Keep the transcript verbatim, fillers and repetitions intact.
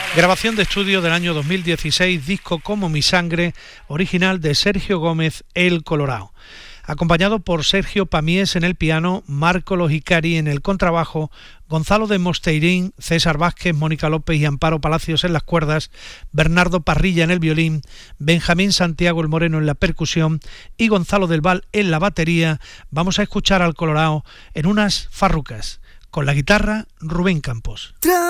Grabación de estudio del año dos mil dieciséis, disco Como mi sangre, original de Sergio Gómez, El Colorao. Acompañado por Sergio Pamies en el piano, Marco Lojicari en el contrabajo, Gonzalo de Mosteirín, César Vázquez, Mónica López y Amparo Palacios en las cuerdas, Bernardo Parrilla en el violín, Benjamín Santiago el Moreno en la percusión y Gonzalo del Val en la batería. Vamos a escuchar al Colorao en unas farrucas. Con la guitarra, Rubén Campos.